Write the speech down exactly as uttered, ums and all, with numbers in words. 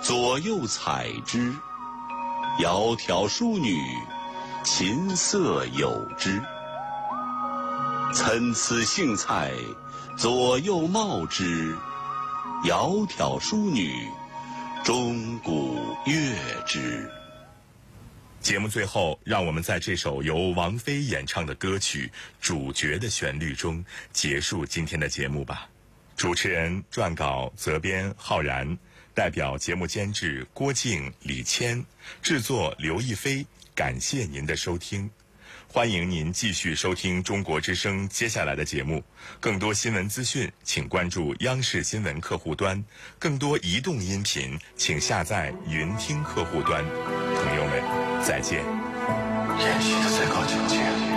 左右采之，窈窕淑女，琴瑟友之。参差荇菜，左右芼之，窈窕淑女，钟鼓乐之。 节目最后，让我们在这首由王菲演唱的歌曲《主角》的旋律中结束今天的节目吧。主持人、撰稿、责编浩然，代表节目监制郭靖、李谦，制作刘亦菲。感谢您的收听，欢迎您继续收听中国之声接下来的节目。更多新闻资讯，请关注央视新闻客户端；更多移动音频，请下载云听客户端。朋友们，再见。 延续的最高境界。